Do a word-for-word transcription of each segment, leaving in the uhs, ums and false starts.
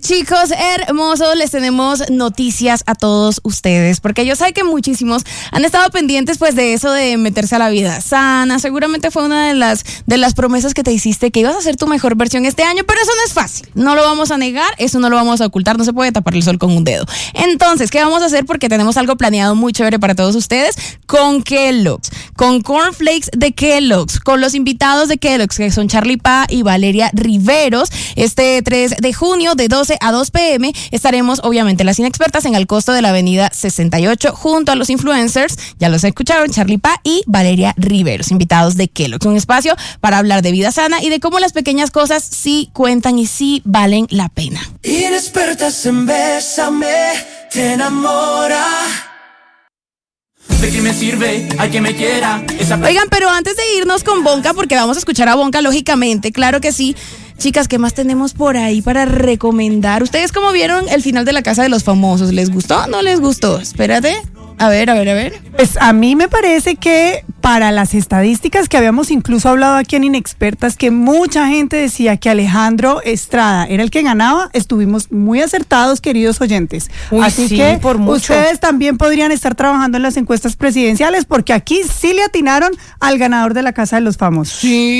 chicos hermosos, les tenemos noticias a todos ustedes, porque yo sé que muchísimos han estado pendientes pues de eso de meterse a la vida sana. Seguramente fue una de las de las promesas que te hiciste, que ibas a ser tu mejor versión este año, pero eso no es fácil, no lo vamos a negar, eso no lo vamos a ocultar, no se puede tapar el sol con un dedo. Entonces, ¿qué vamos a hacer? Porque tenemos algo planeado muy chévere para todos ustedes con Kellogg's, con Cornflakes de Kellogg's, con los invitados de Kellogg's, que son Charlie Pa y Valeria Riveros. Este tres de junio de doce a dos pm estaremos obviamente las inexpertas en el costo de la avenida sesenta y ocho junto a los influencers, ya los escucharon, Charlie Pa y Valeria Riveros, invitados de Kellogg's, un espacio para hablar de vida sana y de cómo las pequeñas cosas sí cuentan y sí valen la pena. Inexpertas en Bésame, te enamora. ¿De qué me sirve? Hay que me quiera. Esa... Oigan, pero antes de irnos con Bonca, porque vamos a escuchar a Bonca, lógicamente, claro que sí. Chicas, ¿qué más tenemos por ahí para recomendar? ¿Ustedes cómo vieron el final de La Casa de los Famosos? ¿Les gustó o no les gustó? Espérate. A ver, a ver, a ver. Pues a mí me parece que para las estadísticas que habíamos incluso hablado aquí en Inexpertas, que mucha gente decía que Alejandro Estrada era el que ganaba, estuvimos muy acertados, queridos oyentes. Uy, Así sí, que por mucho. Ustedes también podrían estar trabajando en las encuestas presidenciales, porque aquí sí le atinaron al ganador de La Casa de los Famosos.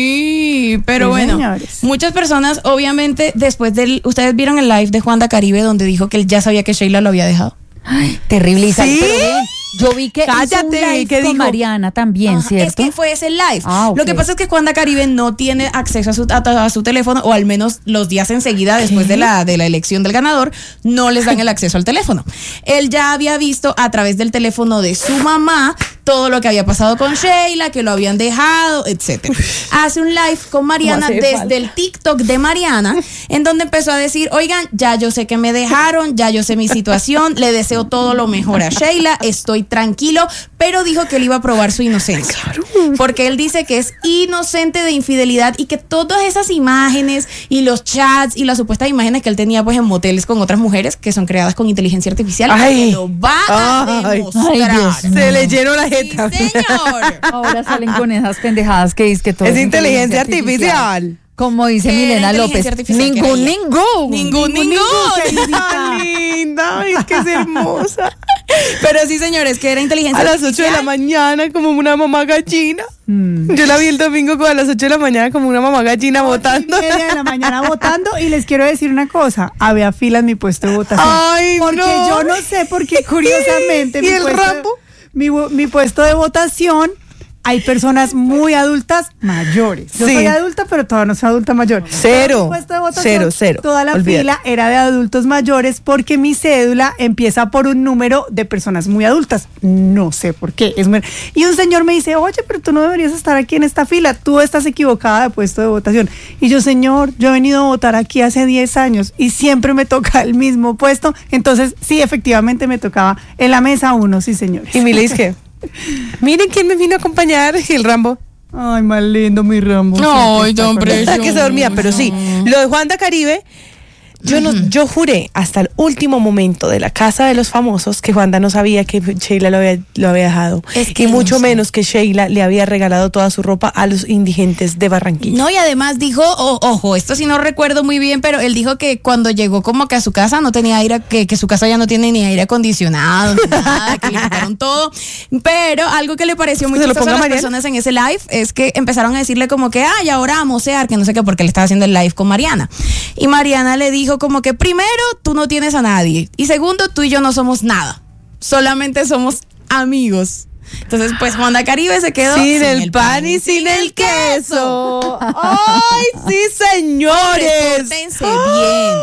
Sí, pero Sí, bueno, señores. muchas personas, obviamente, después del... Ustedes vieron el live de Juanda Caribe donde dijo que él ya sabía que Sheila lo había dejado. Ay, terrible. Isabel, ¿Sí? pero ven, yo vi que Cállate, hizo un live ¿qué con dijo? Mariana también, Ajá, ¿cierto? es que fue ese live. Ah, ok. Lo que pasa es que Juanda Caribe no tiene acceso a su, a, a su teléfono, o al menos los días enseguida después de la, de la elección del ganador, no les dan el acceso al teléfono. Él ya había visto a través del teléfono de su mamá todo lo que había pasado con Sheila, que lo habían dejado, etcétera. Hace un live con Mariana No hace desde falta. el TikTok de Mariana, en donde empezó a decir, oigan, ya yo sé que me dejaron, ya yo sé mi situación, le deseo todo lo mejor a Sheila, estoy tranquilo, pero dijo que él iba a probar su inocencia. Porque él dice que es inocente de infidelidad y que todas esas imágenes y los chats y las supuestas imágenes que él tenía pues en moteles con otras mujeres que son creadas con inteligencia artificial, Ay. que lo va a Ay. demostrar. Ay, Dios mío. Se le llenó la Sí, jeta. señor. Ahora salen con esas pendejadas que dice que todo Es inteligencia artificial. Como dice ¿Qué Milena era López. inteligencia artificial? ¿Qué Ningún, era ningún. Ningún, ningún. Está linda, es que es hermosa. Pero sí, señores, que era inteligencia A las ocho de la mañana como una mamá gallina. Mm. Yo la vi el domingo como a las ocho de la mañana como una mamá gallina votando. Ocho y media de la mañana votando, y les quiero decir una cosa, había fila en mi puesto de votación. Ay, porque no. yo no sé por qué, curiosamente, ¿Y mi, el puesto, Rambo? mi, vo- mi puesto de votación, hay personas muy adultas mayores. Yo Sí. soy adulta, pero todavía no soy adulta mayor. Cero. Pero mi puesto de votación, Cero, cero. toda la Olvídate. fila era de adultos mayores, porque mi cédula empieza por un número de personas muy adultas. No sé por qué. Es muy... Y un señor me dice, oye, pero tú no deberías estar aquí en esta fila, tú estás equivocada de puesto de votación. Y yo, señor, yo he venido a votar aquí hace diez años y siempre me toca el mismo puesto. Entonces, sí, efectivamente me tocaba en la mesa uno, sí, señores. Y Mila dice que, miren quién me vino a acompañar, el Rambo. Ay, más lindo mi Rambo. Ay, Siempre está don con- Precioso. Pensaba que se dormía, pero sí. Lo de Juanda Caribe, yo no, yo juré hasta el último momento de La Casa de los Famosos que Juanda no sabía que Sheila lo había, lo había dejado. Es que y mucho no sé. menos que Sheila le había regalado toda su ropa a los indigentes de Barranquilla. No, y además dijo, o- ojo, esto sí no recuerdo muy bien, pero él dijo que cuando llegó como que a su casa no tenía aire, que, que su casa ya no tiene ni aire acondicionado, ni nada, que le quitaron todo. Pero algo que le pareció muy ¿Se lo chistoso a ponga las Mariana? personas en ese live es que empezaron a decirle como que, ay, ahora a mocear, que no sé qué, porque le estaba haciendo el live con Mariana. Y Mariana le dijo como que, primero, tú no tienes a nadie. Y segundo, tú y yo no somos nada. Solamente somos amigos. Entonces, pues, Juanda Caribe se quedó Sin el pan y sin el queso. ¡Ay, sí, señores! Pórtense bien.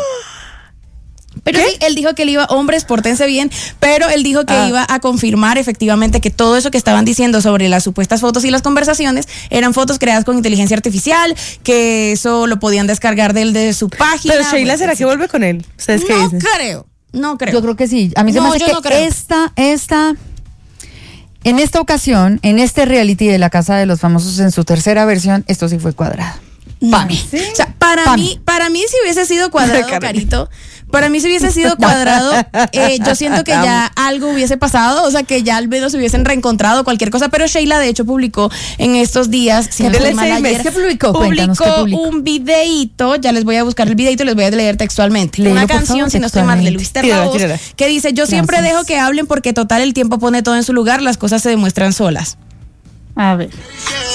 Pero sí, él dijo que él iba, hombres, pórtense bien, pero él dijo que Ah. iba a confirmar efectivamente que todo eso que estaban diciendo sobre las supuestas fotos y las conversaciones eran fotos creadas con inteligencia artificial, que eso lo podían descargar del de su página. Pero Sheila, bueno, ¿será que vuelve con él? ¿Ustedes qué No dicen? creo, no creo. Yo creo que sí. A mí se No, me hace yo que no creo. esta, esta, en esta ocasión, en este reality de La Casa de los Famosos, en su tercera versión, esto sí fue cuadrado. para mí. ¿Sí? O sea, para Pa' mí, mí. para mí si hubiese sido cuadrado, Carito, para mí si hubiese sido cuadrado, eh, yo siento que ya algo hubiese pasado, o sea, que ya al menos se hubiesen reencontrado cualquier cosa, pero Sheila de hecho publicó en estos días, si no estoy mal, ayer, ¿Qué publicó? Cuéntanos, publicó ¿qué publicó? un videíto, ya les voy a buscar el videíto y les voy a leer textualmente. Léelo, Una por canción, favor, si no estoy mal, de Luis textualmente. Terraos, Tírala, tírala. que dice, yo siempre Gracias. dejo que hablen porque total el tiempo pone todo en su lugar, las cosas se demuestran solas. A ver.